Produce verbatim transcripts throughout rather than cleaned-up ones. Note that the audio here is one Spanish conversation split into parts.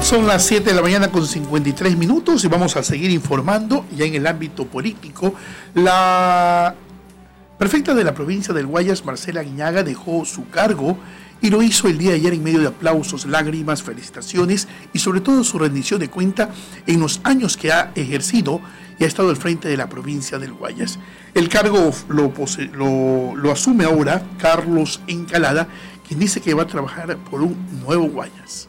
Son las siete de la mañana con cincuenta y tres minutos y vamos a seguir informando ya en el ámbito político. La prefecta de la provincia del Guayas, Marcela Aguiñaga, dejó su cargo y lo hizo el día de ayer en medio de aplausos, lágrimas, felicitaciones y sobre todo su rendición de cuenta en los años que ha ejercido y ha estado al frente de la provincia del Guayas. El cargo lo, pose- lo, lo asume ahora Carlos Encalada, quien dice que va a trabajar por un nuevo Guayas.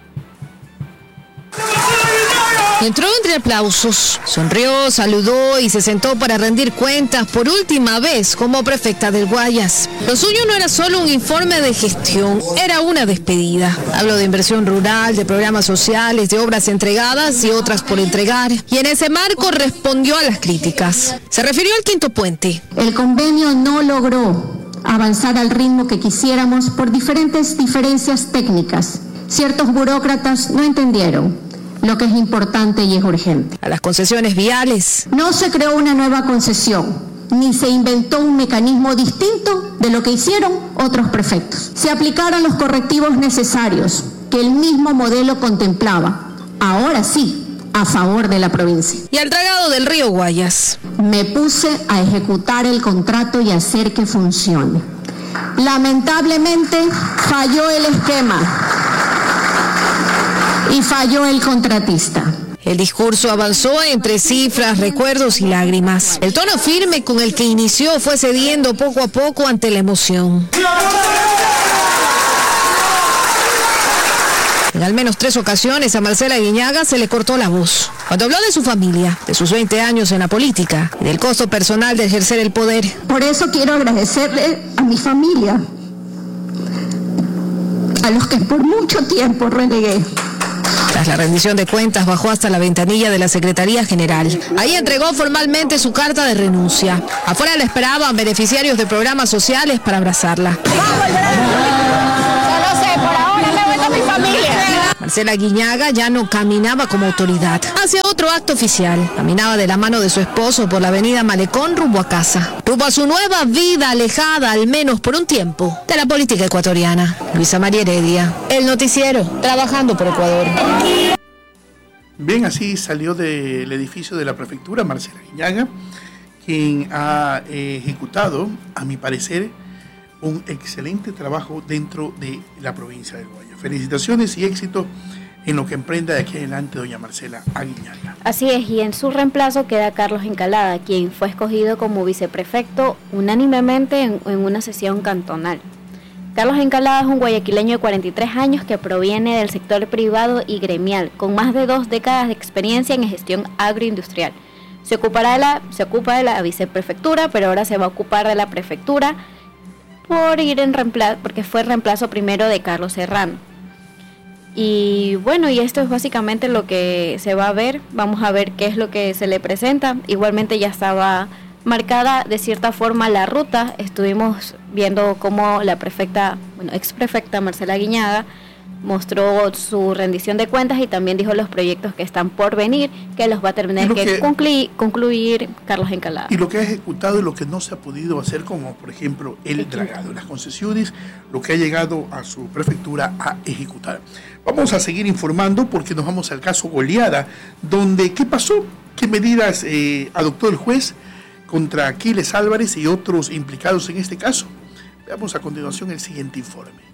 Entró entre aplausos, sonrió, saludó y se sentó para rendir cuentas por última vez como prefecta del Guayas. Lo suyo no era solo un informe de gestión, era una despedida. Habló de inversión rural, de programas sociales, de obras entregadas y otras por entregar. Y en ese marco respondió a las críticas. Se refirió al quinto puente. El convenio no logró avanzar al ritmo que quisiéramos por diferentes diferencias técnicas. Ciertos burócratas no entendieron lo que es importante y es urgente. A las concesiones viales. No se creó una nueva concesión, ni se inventó un mecanismo distinto de lo que hicieron otros prefectos. Se aplicaron los correctivos necesarios que el mismo modelo contemplaba. Ahora sí, a favor de la provincia. Y al dragado del río Guayas. Me puse a ejecutar el contrato y hacer que funcione. Lamentablemente falló el esquema y falló el contratista. El discurso avanzó entre cifras, recuerdos y lágrimas. El tono firme con el que inició fue cediendo poco a poco ante la emoción. En al menos tres ocasiones a Marcela Aguiñaga se le cortó la voz. Cuando habló de su familia, de sus veinte años en la política y del costo personal de ejercer el poder. Por eso quiero agradecerle a mi familia, a los que por mucho tiempo renegué. Tras la rendición de cuentas, bajó hasta la ventanilla de la Secretaría General. Ahí entregó formalmente su carta de renuncia. Afuera la esperaban beneficiarios de programas sociales para abrazarla. Solo sé, por ahora me voy con mi familia. Marcela Aguiñaga ya no caminaba como autoridad hacia otro acto oficial. Caminaba de la mano de su esposo por la avenida Malecón rumbo a casa. Rumbo a su nueva vida alejada, al menos por un tiempo, de la política ecuatoriana. Luisa María Heredia, El Noticiero, trabajando por Ecuador. Bien, así salió del edificio de la prefectura Marcela Aguiñaga, quien ha eh, ejecutado, a mi parecer, un excelente trabajo dentro de la provincia del Guayas. Felicitaciones y éxito en lo que emprenda de aquí adelante doña Marcela Aguiñaga. Así es, y en su reemplazo queda Carlos Encalada, quien fue escogido como viceprefecto unánimemente en, en una sesión cantonal. Carlos Encalada es un guayaquileño de cuarenta y tres años que proviene del sector privado y gremial, con más de dos décadas de experiencia en gestión agroindustrial. Se ocupará de la, se ocupa de la viceprefectura, pero ahora se va a ocupar de la prefectura por ir en reemplazo, porque fue reemplazo primero de Carlos Serrano. Y bueno, y esto es básicamente lo que se va a ver. Vamos a ver qué es lo que se le presenta. Igualmente ya estaba marcada de cierta forma la ruta. Estuvimos viendo cómo la prefecta, bueno, ex prefecta Marcela Aguiñaga mostró su rendición de cuentas y también dijo los proyectos que están por venir, que los va a tener que, que concluir, concluir Carlos Encalada. Y lo que ha ejecutado y lo que no se ha podido hacer, como por ejemplo el dragado, las concesiones, lo que ha llegado a su prefectura a ejecutar. Vamos a seguir informando porque nos vamos al caso Goleada, donde ¿qué pasó? ¿Qué medidas eh, adoptó el juez contra Aquiles Álvarez y otros implicados en este caso? Veamos a continuación el siguiente informe.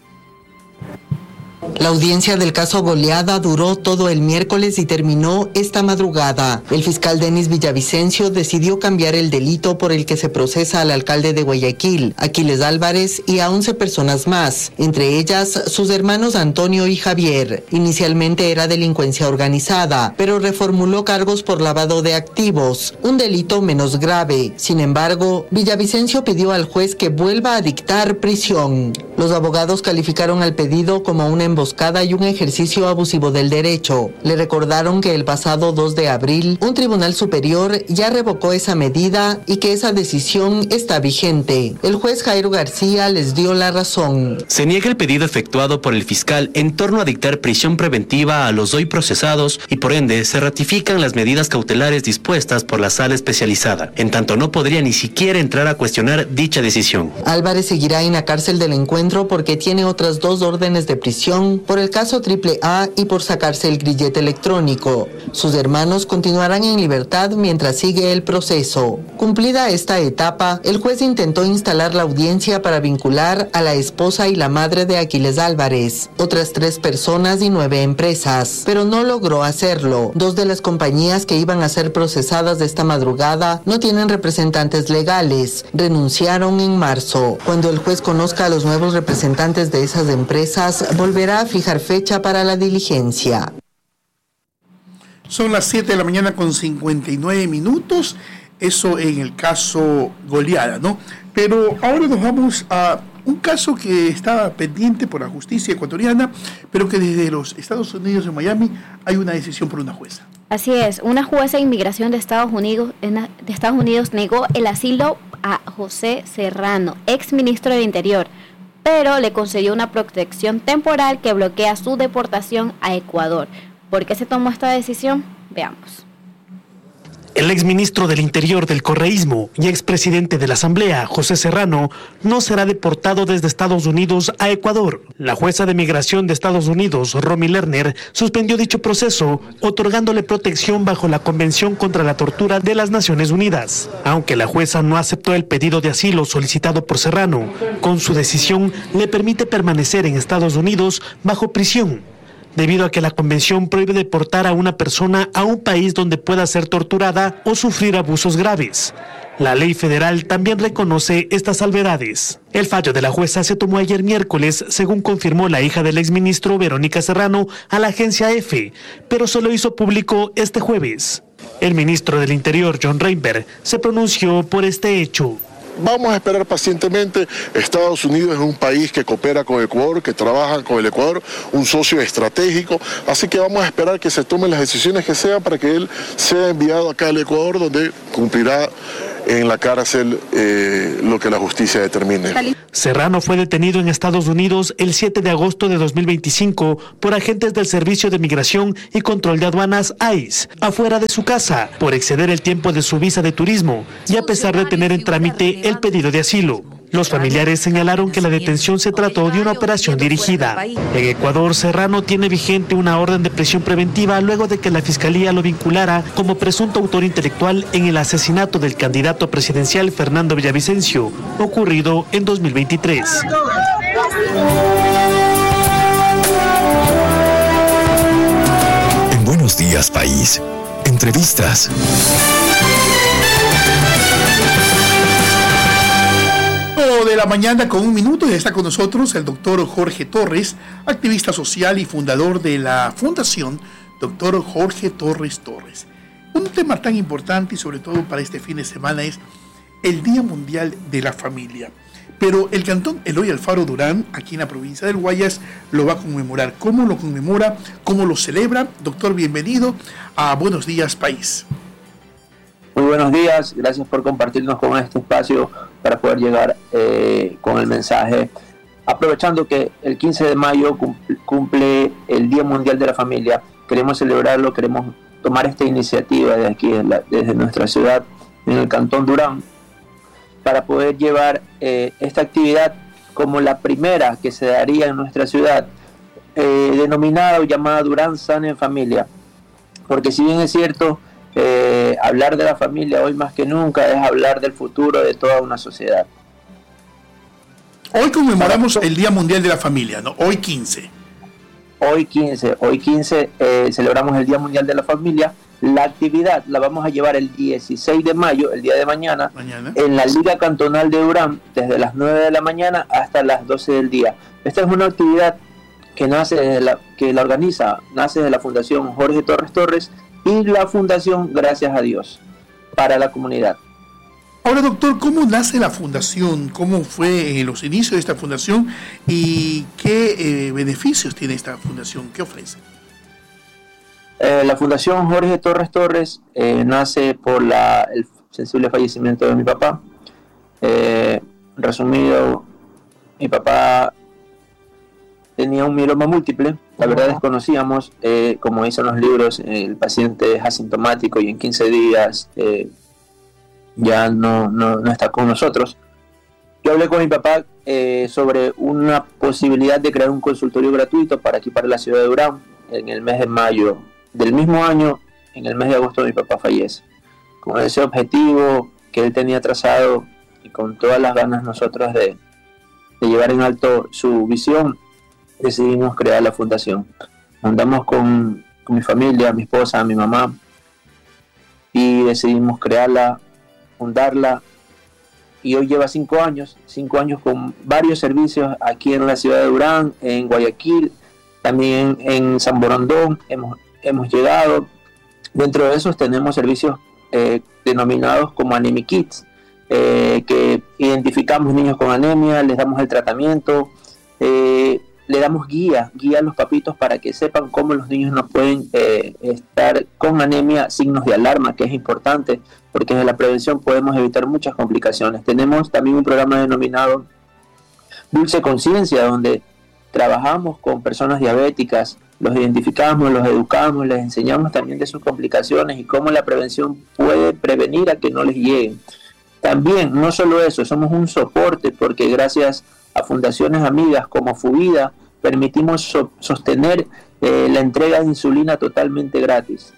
La audiencia del caso Goleada duró todo el miércoles y terminó esta madrugada. El fiscal Denis Villavicencio decidió cambiar el delito por el que se procesa al alcalde de Guayaquil, Aquiles Álvarez, y a once personas más, entre ellas sus hermanos Antonio y Javier. Inicialmente era delincuencia organizada, pero reformuló cargos por lavado de activos, un delito menos grave. Sin embargo, Villavicencio pidió al juez que vuelva a dictar prisión. Los abogados calificaron al pedido como una emboscada y un ejercicio abusivo del derecho. Le recordaron que el pasado dos de abril, un tribunal superior ya revocó esa medida y que esa decisión está vigente. El juez Jairo García les dio la razón. Se niega el pedido efectuado por el fiscal en torno a dictar prisión preventiva a los hoy procesados y por ende se ratifican las medidas cautelares dispuestas por la sala especializada. En tanto no podría ni siquiera entrar a cuestionar dicha decisión. Álvarez seguirá en la cárcel del Encuentro porque tiene otras dos órdenes de prisión prisión por el caso Triple A y por sacarse el grillete electrónico. Sus hermanos continuarán en libertad mientras sigue el proceso. Cumplida esta etapa, el juez intentó instalar la audiencia para vincular a la esposa y la madre de Aquiles Álvarez, otras tres personas y nueve empresas, pero no logró hacerlo. Dos de las compañías que iban a ser procesadas de esta madrugada no tienen representantes legales, renunciaron en marzo. Cuando el juez conozca a los nuevos representantes de esas empresas, volverá a fijar fecha para la diligencia. Son las siete de la mañana con cincuenta y nueve minutos, eso en el caso Goliada, ¿no? Pero ahora nos vamos a un caso que está pendiente por la justicia ecuatoriana, pero que desde los Estados Unidos de Miami hay una decisión por una jueza. Así es, una jueza de inmigración de Estados Unidos, de Estados Unidos negó el asilo a José Serrano, ex ministro del Interior, pero le concedió una protección temporal que bloquea su deportación a Ecuador. ¿Por qué se tomó esta decisión? Veamos. El exministro del Interior del correísmo y expresidente de la Asamblea, José Serrano, no será deportado desde Estados Unidos a Ecuador. La jueza de migración de Estados Unidos, Romy Lerner, suspendió dicho proceso, otorgándole protección bajo la Convención contra la Tortura de las Naciones Unidas. Aunque la jueza no aceptó el pedido de asilo solicitado por Serrano, con su decisión le permite permanecer en Estados Unidos bajo prisión, debido a que la convención prohíbe deportar a una persona a un país donde pueda ser torturada o sufrir abusos graves. La ley federal también reconoce estas salvedades. El fallo de la jueza se tomó ayer miércoles, según confirmó la hija del exministro Verónica Serrano a la agencia EFE, pero solo hizo público este jueves. El ministro del Interior, John Reinberg, se pronunció por este hecho. Vamos a esperar pacientemente. Estados Unidos es un país que coopera con Ecuador, que trabaja con el Ecuador, un socio estratégico, así que vamos a esperar que se tomen las decisiones que sean para que él sea enviado acá al Ecuador, donde cumplirá en la cárcel eh, lo que la justicia determine. Serrano fue detenido en Estados Unidos el siete de agosto de dos mil veinticinco por agentes del Servicio de Migración y Control de Aduanas I C E, afuera de su casa, por exceder el tiempo de su visa de turismo y a pesar de tener en trámite el pedido de asilo. Los familiares señalaron que la detención se trató de una operación dirigida. En Ecuador, Serrano tiene vigente una orden de prisión preventiva luego de que la Fiscalía lo vinculara como presunto autor intelectual en el asesinato del candidato presidencial Fernando Villavicencio, ocurrido en dos mil veintitrés. En Buenos Días, País. Entrevistas. De la mañana con un minuto y está con nosotros el doctor Jorge Torres, activista social y fundador de la Fundación Doctor Jorge Torres Torres. Un tema tan importante y sobre todo para este fin de semana es el Día Mundial de la Familia. Pero el cantón Eloy Alfaro Durán, aquí en la provincia del Guayas, lo va a conmemorar. ¿Cómo lo conmemora? ¿Cómo lo celebra? Doctor, bienvenido a Buenos Días, País. Muy buenos días, gracias por compartirnos con este espacio para poder llegar eh, con el mensaje. Aprovechando que el quince de mayo cumple el Día Mundial de la Familia, queremos celebrarlo, queremos tomar esta iniciativa de aquí, desde nuestra ciudad, en el Cantón Durán, para poder llevar eh, esta actividad como la primera que se daría en nuestra ciudad, eh, denominada o llamada Durán Sana en Familia. Porque si bien es cierto, Eh, hablar de la familia hoy más que nunca es hablar del futuro de toda una sociedad. Hoy conmemoramos el Día Mundial de la Familia, ¿no? Hoy quince. Hoy quince, hoy quince eh, celebramos el Día Mundial de la Familia. La actividad la vamos a llevar el dieciséis de mayo, el día de mañana, mañana, en la Liga Cantonal de Durán, desde las nueve de la mañana hasta las doce del día. Esta es una actividad que nace desde la, que la organiza, nace de la Fundación Jorge Torres Torres y la Fundación Gracias a Dios para la comunidad. Ahora, doctor, ¿cómo nace la fundación? ¿Cómo fue eh, los inicios de esta fundación? ¿Y qué eh, beneficios tiene esta fundación? ¿Qué ofrece? Eh, la Fundación Jorge Torres Torres eh, nace por la, el sensible fallecimiento de mi papá. Eh, resumido, mi papá tenía un mieloma múltiple. La verdad desconocíamos, eh, como dicen los libros, eh, el paciente es asintomático y en quince días eh, ya no, no, no está con nosotros. Yo hablé con mi papá eh, sobre una posibilidad de crear un consultorio gratuito para aquí, para la ciudad de Durán, en el mes de mayo del mismo año. En el mes de agosto mi papá fallece. Con ese objetivo que él tenía trazado y con todas las ganas nosotros de, de llevar en alto su visión, decidimos crear la fundación. Andamos con, con mi familia, mi esposa, mi mamá, y decidimos crearla, fundarla, y hoy lleva cinco años, cinco años con varios servicios aquí en la ciudad de Durán, en Guayaquil, también en San Borondón hemos, hemos llegado. Dentro de esos tenemos servicios eh, denominados como Anemi Kids, eh, que identificamos niños con anemia, les damos el tratamiento, eh, le damos guía, guía a los papitos para que sepan cómo los niños no pueden eh, estar con anemia, signos de alarma, que es importante, porque desde la prevención podemos evitar muchas complicaciones. Tenemos también un programa denominado Dulce Conciencia, donde trabajamos con personas diabéticas, los identificamos, los educamos, les enseñamos también de sus complicaciones y cómo la prevención puede prevenir a que no les lleguen. También, no solo eso, somos un soporte, porque gracias a fundaciones amigas como Fuvida permitimos so- sostener eh, la entrega de insulina totalmente gratis.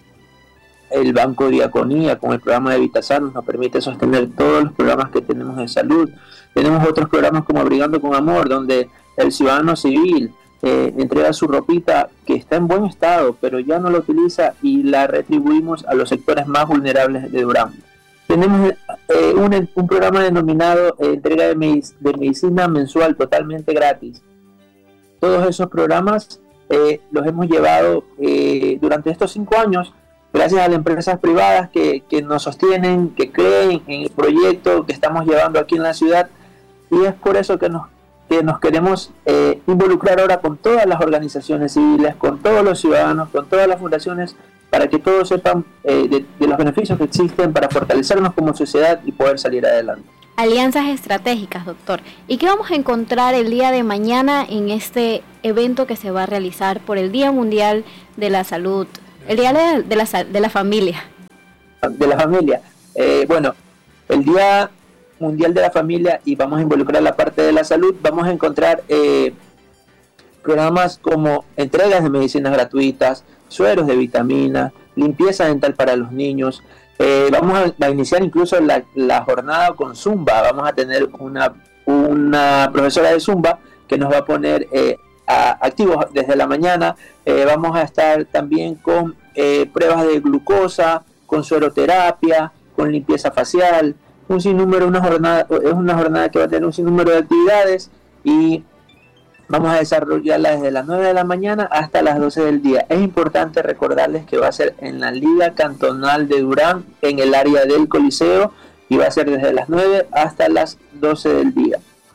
El Banco Diaconía con el programa de Vitasanos nos permite sostener todos los programas que tenemos de salud. Tenemos otros programas como Abrigando con Amor, donde el ciudadano civil eh, entrega su ropita que está en buen estado, pero ya no la utiliza, y la retribuimos a los sectores más vulnerables de Durán. Tenemos eh, un, un programa denominado eh, entrega de, medic- de medicina mensual totalmente gratis. Todos esos programas eh, los hemos llevado eh, durante estos cinco años, gracias a las empresas privadas que, que nos sostienen, que creen en el proyecto que estamos llevando aquí en la ciudad, y es por eso que nos, que nos queremos eh, involucrar ahora con todas las organizaciones civiles, con todos los ciudadanos, con todas las fundaciones, para que todos sepan eh, de, de los beneficios que existen para fortalecernos como sociedad y poder salir adelante. Alianzas estratégicas, doctor. ¿Y qué vamos a encontrar el día de mañana en este evento que se va a realizar por el Día Mundial de la Salud, el Día de, de, la, de la Familia? De la familia. Eh, bueno, el Día Mundial de la Familia, y vamos a involucrar la parte de la salud, vamos a encontrar eh, programas como entregas de medicinas gratuitas, sueros de vitamina, limpieza dental para los niños. Eh, vamos a, a iniciar incluso la, la jornada con Zumba. Vamos a tener una, una profesora de Zumba que nos va a poner eh, a, activos desde la mañana. Eh, vamos a estar también con eh, pruebas de glucosa, con sueroterapia, con limpieza facial, un sinnúmero, una jornada, es una jornada que va a tener un sinnúmero de actividades, y vamos a desarrollarla desde las nueve de la mañana hasta las doce del día. Es importante recordarles que va a ser en la Liga Cantonal de Durán, en el área del Coliseo, y va a ser desde las nueve hasta las doce del día.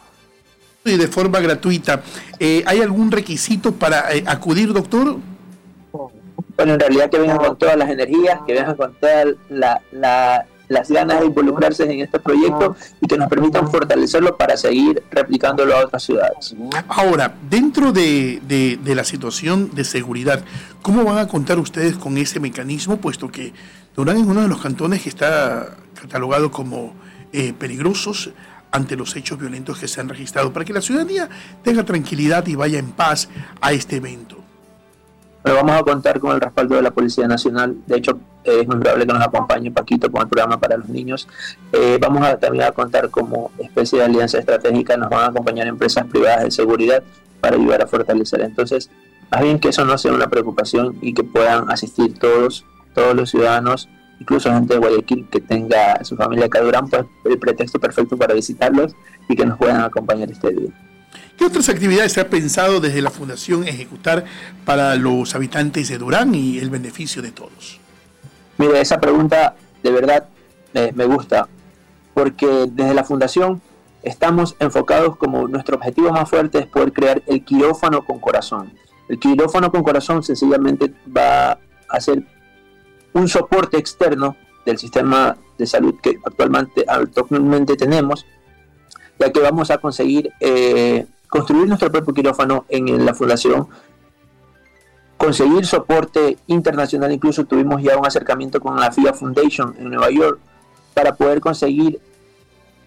Y de forma gratuita. Eh, ¿Hay algún requisito para eh, acudir, doctor? Bueno, en realidad que vengan con todas las energías, que vengan con todas la, la, las ganas de involucrarse en este proyecto y que nos permitan fortalecerlo para seguir replicándolo a otras ciudades. Ahora, dentro de, de, de la situación de seguridad, ¿cómo van a contar ustedes con ese mecanismo, puesto que Durán es uno de los cantones que está catalogado como eh, peligrosos ante los hechos violentos que se han registrado, para que la ciudadanía tenga tranquilidad y vaya en paz a este evento? Pero vamos a contar con el respaldo de la Policía Nacional. De hecho, eh, es muy probable que nos acompañe Paquito con el programa para los niños. Eh, vamos a también a contar como especie de alianza estratégica, nos van a acompañar empresas privadas de seguridad para ayudar a fortalecer. Entonces, más bien que eso no sea una preocupación y que puedan asistir todos, todos los ciudadanos, incluso gente de Guayaquil que tenga su familia acá en Durán, pues el pretexto perfecto para visitarlos y que nos puedan acompañar este día. ¿Qué otras actividades se ha pensado desde la Fundación ejecutar para los habitantes de Durán y el beneficio de todos? Mire, esa pregunta de verdad eh, me gusta, porque desde la Fundación estamos enfocados, como nuestro objetivo más fuerte es poder crear el quirófano con corazón. El quirófano con corazón sencillamente va a ser un soporte externo del sistema de salud que actualmente, actualmente tenemos, ya que vamos a conseguir eh, construir nuestro propio quirófano en la Fundación, conseguir soporte internacional. Incluso tuvimos ya un acercamiento con la F I A Foundation en Nueva York para poder conseguir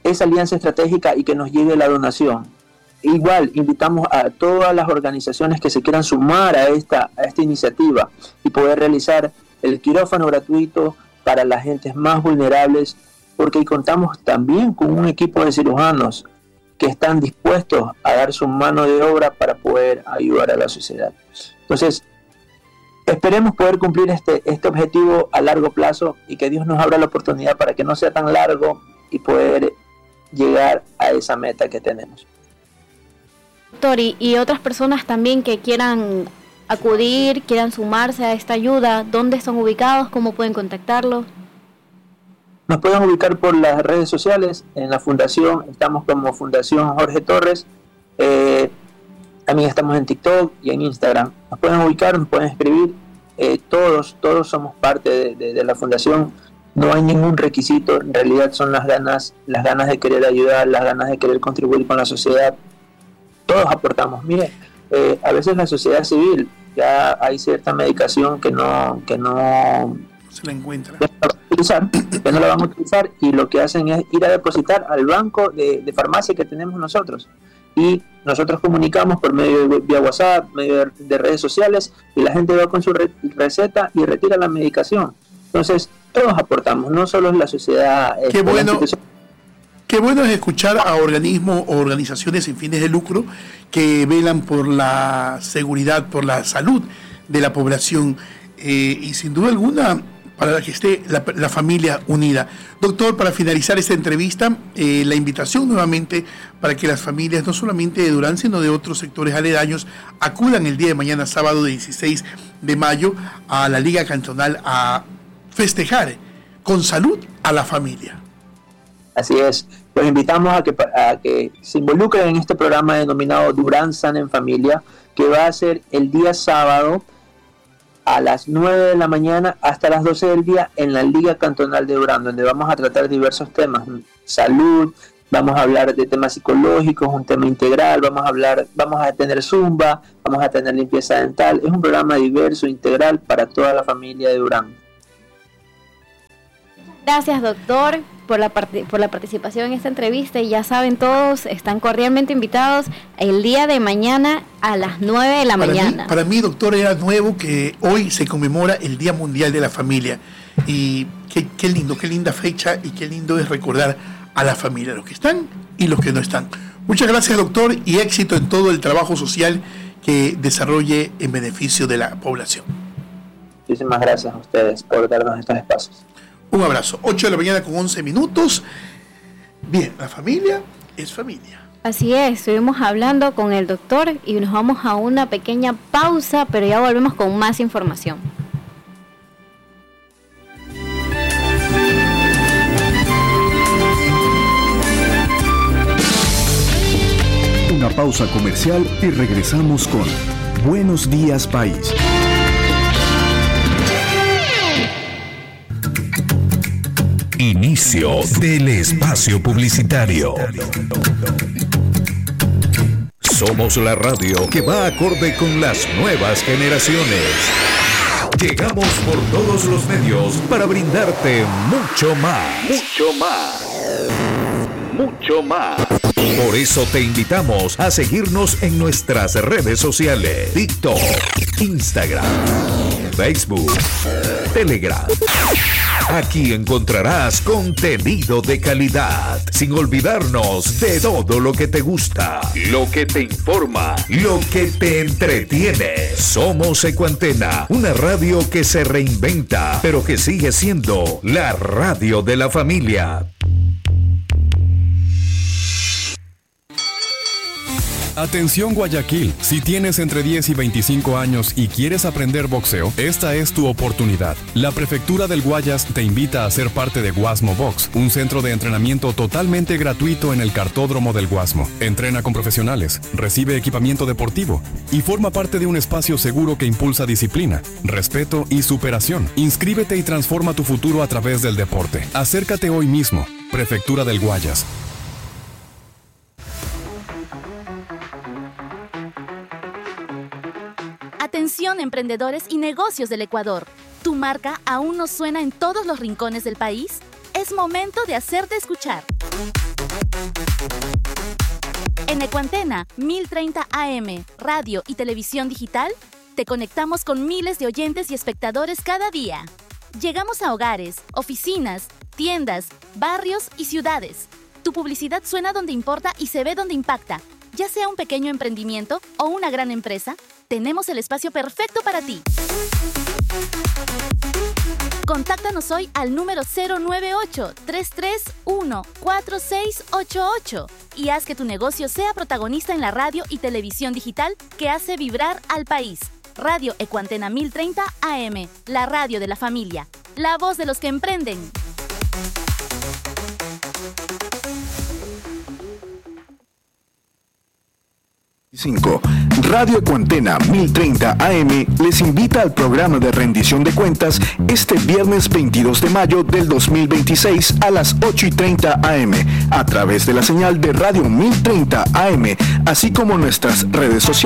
esa alianza estratégica y que nos llegue la donación. Igual, invitamos a todas las organizaciones que se quieran sumar a esta, a esta iniciativa y poder realizar el quirófano gratuito para las gentes más vulnerables, porque contamos también con un equipo de cirujanos que están dispuestos a dar su mano de obra para poder ayudar a la sociedad. Entonces, esperemos poder cumplir este, este objetivo a largo plazo y que Dios nos abra la oportunidad para que no sea tan largo y poder llegar a esa meta que tenemos. Doctor, y, y otras personas también que quieran acudir, quieran sumarse a esta ayuda, ¿dónde están ubicados? ¿Cómo pueden contactarlos? Nos pueden ubicar por las redes sociales. En la fundación estamos como Fundación Jorge Torres. Eh, también estamos en TikTok y en Instagram. Nos pueden ubicar, nos pueden escribir. Eh, todos, todos somos parte de, de, de la fundación. No hay ningún requisito. En realidad son las ganas, las ganas de querer ayudar, las ganas de querer contribuir con la sociedad. Todos aportamos. Mire, eh, a veces la sociedad civil ya hay cierta medicación que no, que no se la encuentra. Utilizar, que no la van a utilizar, y lo que hacen es ir a depositar al banco de, de farmacia que tenemos nosotros, y nosotros comunicamos por medio de vía WhatsApp, medio de, de redes sociales, y la gente va con su re, receta y retira la medicación. Entonces todos aportamos, no solo la sociedad. Qué bueno, qué bueno es escuchar a organismos o organizaciones sin fines de lucro que velan por la seguridad, por la salud de la población, eh, y sin duda alguna para que esté la, la familia unida. Doctor, para finalizar esta entrevista, eh, la invitación nuevamente para que las familias, no solamente de Durán, sino de otros sectores aledaños, acudan el día de mañana, sábado dieciséis de mayo, a la Liga Cantonal a festejar con salud a la familia. Así es. Los invitamos a que, a que se involucren en este programa denominado Durán Sana en Familia, que va a ser el día sábado a las nueve de la mañana hasta las doce del día en la Liga Cantonal de Durán, donde vamos a tratar diversos temas: salud, vamos a hablar de temas psicológicos, un tema integral, vamos a hablar, vamos a tener zumba, vamos a tener limpieza dental. Es un programa diverso, integral para toda la familia de Durán. Gracias, doctor, por la, part- por la participación en esta entrevista, y ya saben todos, están cordialmente invitados el día de mañana a las nueve de la para mañana. Mí, para mí, doctor, era nuevo que hoy se conmemora el Día Mundial de la Familia, y qué, qué lindo, qué linda fecha, y qué lindo es recordar a la familia, los que están y los que no están. Muchas gracias, doctor, y éxito en todo el trabajo social que desarrolle en beneficio de la población. Muchísimas gracias a ustedes por darnos estos espacios. Un abrazo. ocho de la mañana con once minutos. Bien, la familia es familia. Así es, estuvimos hablando con el doctor y nos vamos a una pequeña pausa, pero ya volvemos con más información. Una pausa comercial y regresamos con Buenos Días País. Inicio del espacio publicitario. Somos la radio que va acorde con las nuevas generaciones. Llegamos por todos los medios para brindarte mucho más. Mucho más. Mucho más. Por eso te invitamos a seguirnos en nuestras redes sociales: TikTok, Instagram, Facebook, Telegram. Aquí encontrarás contenido de calidad, sin olvidarnos de todo lo que te gusta, lo que te informa, lo que te entretiene. Somos Ecuantena, una radio que se reinventa, pero que sigue siendo la radio de la familia. Atención Guayaquil, si tienes entre diez y veinticinco años y quieres aprender boxeo, esta es tu oportunidad. La Prefectura del Guayas te invita a ser parte de Guasmo Box, un centro de entrenamiento totalmente gratuito en el cartódromo del Guasmo. Entrena con profesionales, recibe equipamiento deportivo y forma parte de un espacio seguro que impulsa disciplina, respeto y superación. Inscríbete y transforma tu futuro a través del deporte. Acércate hoy mismo. Prefectura del Guayas. Atención, emprendedores y negocios del Ecuador. ¿Tu marca aún no suena en todos los rincones del país? Es momento de hacerte escuchar. En Ecuantena mil treinta A M, radio y televisión digital, te conectamos con miles de oyentes y espectadores cada día. Llegamos a hogares, oficinas, tiendas, barrios y ciudades. Tu publicidad suena donde importa y se ve donde impacta. Ya sea un pequeño emprendimiento o una gran empresa, tenemos el espacio perfecto para ti. Contáctanos hoy al número cero nueve ocho, tres tres uno, cuatro seis ocho ocho y haz que tu negocio sea protagonista en la radio y televisión digital que hace vibrar al país. Radio Ecuantena mil treinta A M, la radio de la familia, la voz de los que emprenden. cinco. Radio Ecuantena mil treinta A M les invita al programa de rendición de cuentas este viernes veintidós de mayo del dos mil veintiséis a las ocho y treinta A M a través de la señal de Radio mil treinta A M, así como nuestras redes sociales.